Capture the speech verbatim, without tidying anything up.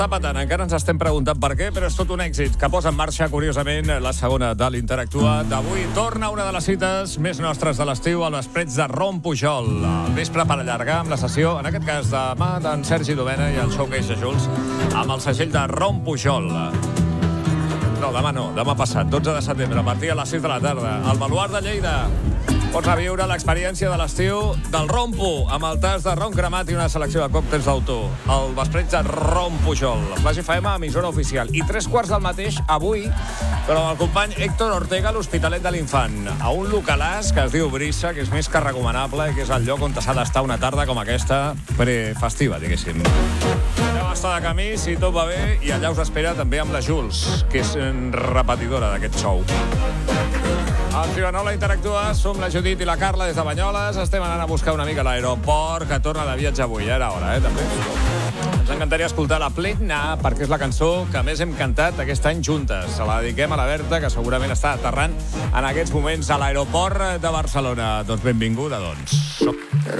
Està patant, encara ens estem preguntant per què, però és tot un èxit que posa en marxa, curiosament, la segona de l'Interactua d'avui. Torna una de les cites més nostres de l'estiu al Vespreig de Ron Pujol. Al vespre per allargar amb la sessió, en aquest cas demà, d'en Sergi Domena i el Showcase de Jules, amb el segell de Ron Pujol. No, demà no, demà passat, dotze de setembre, a partir de les sis de la tarda, al Baluard de Lleida. Pots reviure l'experiència de l'estiu del Rompo, amb el tas de ron cremat i una selecció de còctels d'autor. El Vespreig de Ron Pujol. Flash F M, emissora oficial. I tres quarts del mateix, avui, però amb el company Héctor Ortega a l'Hospitalet de l'Infant. A un localàs que es diu Brissa, que és més que recomanable i que és el lloc on s'ha d'estar una tarda com aquesta, prefestiva, diguéssim. Ja va estar de camí, si tot va bé, i allà us espera també amb la Jules, que és repetidora d'aquest show. Al Tribanola Interactua som la Judit i la Carla des de Banyoles. Estem anant a buscar una mica a l'aeroport, que torna de viatge avui. Ja era hora, eh, també. Ens encantaria escoltar la Plena, perquè és la cançó que més hem cantat aquest any juntes. Se la dediquem a la Berta, que segurament està aterrant en aquests moments a l'aeroport de Barcelona. Doncs benvinguda, doncs.